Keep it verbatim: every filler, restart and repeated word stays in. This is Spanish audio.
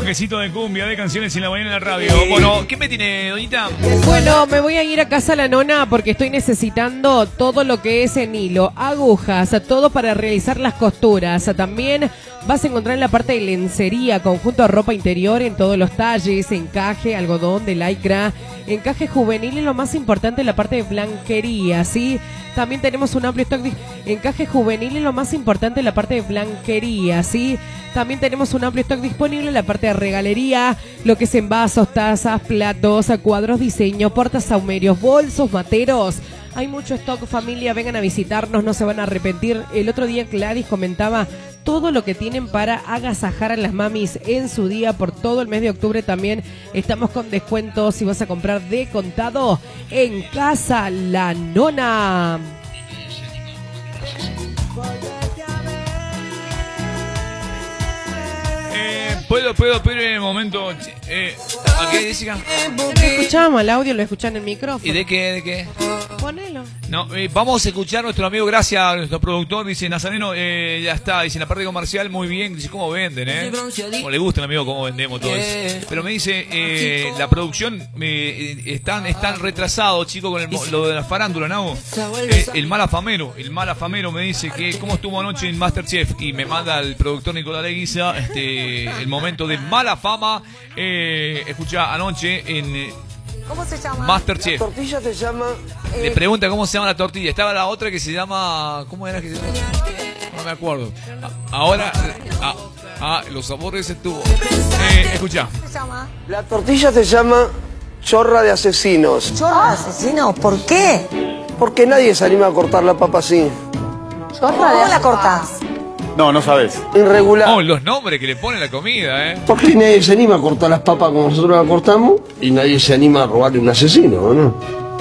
bloquecito de cumbia, de canciones en la mañana en la radio. Bueno, ¿qué me tiene, doñita? Bueno, me voy a ir a casa a la nona porque estoy necesitando todo lo que es en hilo, agujas, todo para realizar las costuras. También vas a encontrar en la parte de lencería, conjunto de ropa interior en todos los talles, encaje, algodón, de lycra, encaje juvenil y lo más importante en la parte de blanquería, ¿sí? También tenemos un amplio stock de encaje juvenil y lo más importante en la parte de blanquería, ¿sí? También tenemos un amplio stock disponible en la parte de regalería, lo que es envasos, tazas, platos, cuadros, diseño, portasahumerios, bolsos, materos. Hay mucho stock, familia, vengan a visitarnos, no se van a arrepentir. El otro día Gladys comentaba todo lo que tienen para agasajar a las mamis en su día por todo el mes de octubre. También estamos con descuentos si vas a comprar de contado en Casa La Nona. Eh, puedo, puedo, pero en el momento. Eh, ¿A qué, Jessica? No escuchamos el audio, lo escuchan en el micrófono. ¿Y de qué? ¿De qué? Ponelo. No, eh, vamos a escuchar a nuestro amigo, gracias a nuestro productor, dice Nazareno, eh, ya está, dice en la parte comercial muy bien, dice cómo venden, eh, como le gusta, amigo, cómo vendemos todo eso. Pero me dice, eh, la producción, eh, están, están retrasados, chicos, con el, lo de la farándula, ¿no? Eh, el mal afamero, el mal afamero me dice que cómo estuvo anoche en Masterchef y me manda el productor Nicolás Leguiza, este, el momento de mala fama, eh, escucha, anoche en... ¿Cómo se llama? Masterchef. La tortilla se llama... Le pregunta cómo se llama la tortilla. Estaba la otra que se llama... ¿Cómo era que se llama? No me acuerdo. Ahora... Ah, ah los sabores estuvo. Eh, escucha. ¿Cómo se llama? La tortilla se llama chorra de asesinos. ¿Chorra de asesinos? ¿Por qué? Porque nadie se anima a cortar la papa así. ¿Chorra de ¿Cómo la cortás? No, no sabes. Irregular. Oh, los nombres que le pone la comida, ¿eh? Porque nadie se anima a cortar las papas como nosotros las cortamos y nadie se anima a robarle un asesino, ¿no?